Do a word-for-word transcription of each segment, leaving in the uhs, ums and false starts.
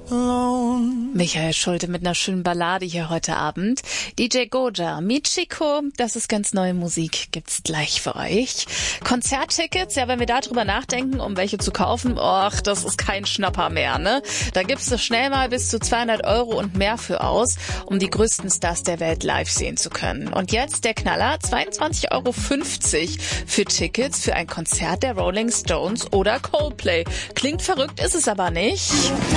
Michael Schulte mit einer schönen Ballade hier heute Abend. D J Goja, Michiko, das ist ganz neue Musik, gibt's gleich für euch. Konzerttickets, ja, wenn wir darüber nachdenken, um welche zu kaufen, och, das ist kein Schnapper mehr, ne? Da gibst du schnell mal bis zu zweihundert Euro und mehr für aus, um die größten Stars der Welt live sehen zu können. Und jetzt der Knaller, zweiundzwanzig Euro fünfzig für Tickets für ein Konzert der Rolling Stones oder Coldplay. Klingt verrückt, ist es aber nicht.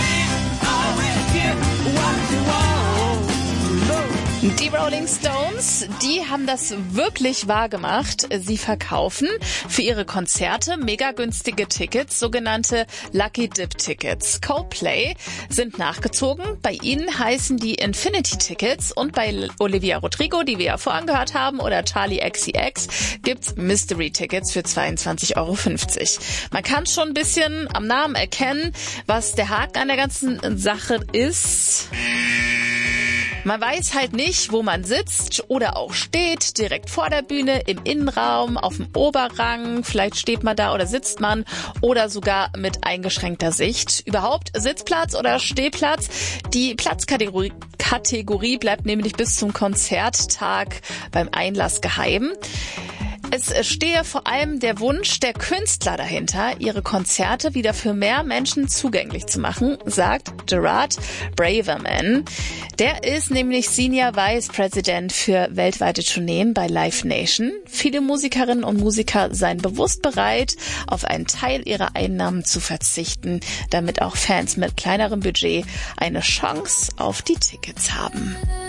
Die Rolling Stones, die haben das wirklich wahr gemacht. Sie verkaufen für ihre Konzerte mega günstige Tickets, sogenannte Lucky Dip Tickets. Coldplay sind nachgezogen. Bei ihnen heißen die Infinity Tickets und bei Olivia Rodrigo, die wir ja vorhin gehört haben, oder Charlie X C X gibt's Mystery Tickets für zweiundzwanzig Euro fünfzig. Man kann schon ein bisschen am Namen erkennen, was der Haken an der ganzen Sache ist. Man weiß halt nicht, wo man sitzt oder auch steht, direkt vor der Bühne, im Innenraum, auf dem Oberrang, vielleicht steht man da oder sitzt man oder sogar mit eingeschränkter Sicht. Überhaupt Sitzplatz oder Stehplatz. Die Platzkategorie Kategorie bleibt nämlich bis zum Konzerttag beim Einlass geheim. Es stehe vor allem der Wunsch der Künstler dahinter, ihre Konzerte wieder für mehr Menschen zugänglich zu machen, sagt Gerard Braverman. Der ist nämlich Senior Vice President für weltweite Tourneen bei Live Nation. Viele Musikerinnen und Musiker seien bewusst bereit, auf einen Teil ihrer Einnahmen zu verzichten, damit auch Fans mit kleinerem Budget eine Chance auf die Tickets haben.